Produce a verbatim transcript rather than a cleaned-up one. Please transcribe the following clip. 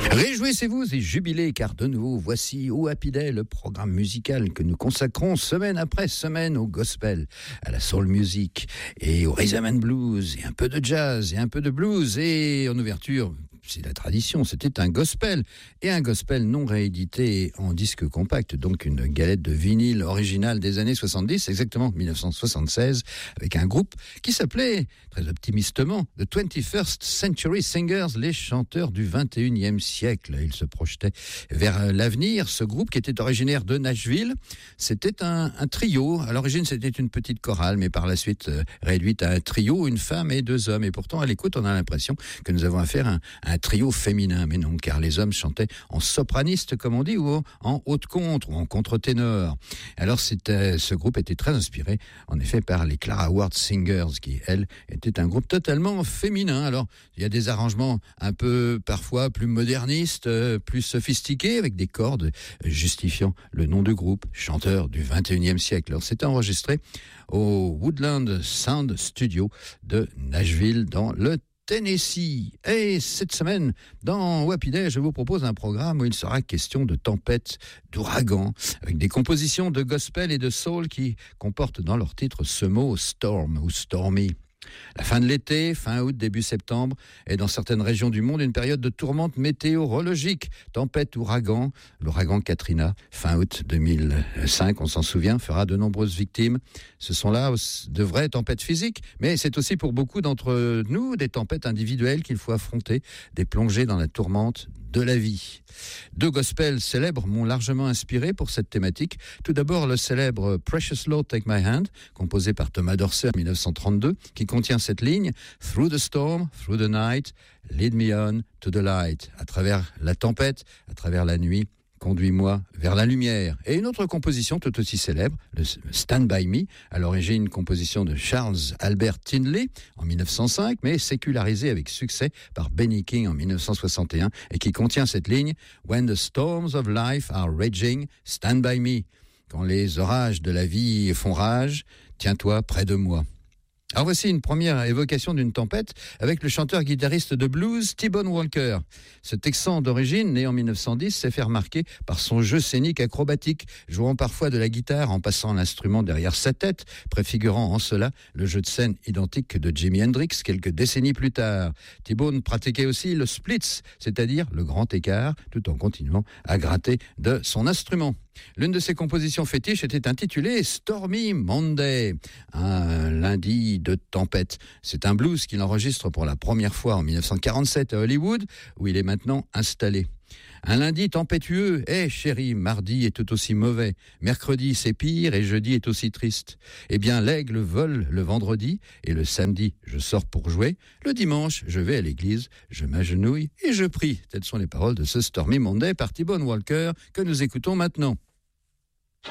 Réjouissez-vous et jubilez, car de nouveau, voici au Happy Day, le programme musical que nous consacrons semaine après semaine au gospel, à la soul music et au rhythm and blues, et un peu de jazz et un peu de blues, et en ouverture, c'est la tradition, c'était un gospel, et un gospel non réédité en disque compact, donc une galette de vinyle originale des années soixante-dix, exactement dix-neuf cent soixante-seize, avec un groupe qui s'appelait, très optimistement, The twenty-first Century Singers, les chanteurs du vingt et unième siècle. Il se projetait vers l'avenir. Ce groupe, qui était originaire de Nashville, c'était un, un trio. À l'origine, c'était une petite chorale, mais par la suite euh, réduite à un trio, une femme et deux hommes. Et pourtant, à l'écoute, on a l'impression que nous avons affaire à un, à un trio féminin. Mais non, car les hommes chantaient en sopraniste, comme on dit, ou en haute contre, ou en contre-ténor. Alors, c'était, ce groupe était très inspiré, en effet, par les Clara Ward Singers, qui, elles, étaient un groupe totalement féminin. Alors, il y a des arrangements un peu, parfois, plus modernistes, euh, plus sophistiqués, avec des cordes justifiant le nom du groupe, chanteur du vingt et unième siècle. Alors, c'était enregistré au Woodland Sound Studio de Nashville, dans le Tennessee. Et cette semaine, dans Happy Day, je vous propose un programme où il sera question de tempêtes, d'ouragans, avec des compositions de gospel et de soul qui comportent dans leur titre ce mot storm ou stormy. La fin de l'été, fin août, début septembre, est dans certaines régions du monde une période de tourmente météorologique. Tempête, ouragan, l'ouragan Katrina, fin août deux mille cinq, on s'en souvient, fera de nombreuses victimes. Ce sont là de vraies tempêtes physiques, mais c'est aussi pour beaucoup d'entre nous des tempêtes individuelles qu'il faut affronter, des plongées dans la tourmente de la vie. Deux gospels célèbres m'ont largement inspiré pour cette thématique. Tout d'abord, le célèbre Precious Lord Take My Hand, composé par Thomas Dorsey en dix-neuf cent trente-deux, qui contient cette ligne « Through the storm, through the night, lead me on to the light ». À travers la tempête, à travers la nuit, conduis-moi vers la lumière. Et une autre composition tout aussi célèbre, le Stand By Me, à l'origine une composition de Charles Albert Tindley en dix-neuf cent cinq, mais sécularisée avec succès par Benny King en dix-neuf cent soixante et un, et qui contient cette ligne « When the storms of life are raging, stand by me ». Quand les orages de la vie font rage, tiens-toi près de moi. Alors voici une première évocation d'une tempête avec le chanteur-guitariste de blues T-Bone Walker. Ce Texan d'origine, né en dix-neuf cent dix, s'est fait remarquer par son jeu scénique acrobatique, jouant parfois de la guitare en passant l'instrument derrière sa tête, préfigurant en cela le jeu de scène identique de Jimi Hendrix quelques décennies plus tard. T-Bone pratiquait aussi le splits, c'est-à-dire le grand écart, tout en continuant à gratter de son instrument. L'une de ses compositions fétiches était intitulée Stormy Monday, un lundi de tempête. C'est un blues qu'il enregistre pour la première fois en dix-neuf cent quarante-sept à Hollywood, où il est maintenant installé. Un lundi tempétueux, eh chérie, mardi est tout aussi mauvais, mercredi c'est pire et jeudi est aussi triste. Eh bien l'aigle vole le vendredi et le samedi je sors pour jouer, le dimanche je vais à l'église, je m'agenouille et je prie. Telles sont les paroles de ce Stormy Monday par T-Bone Walker que nous écoutons maintenant.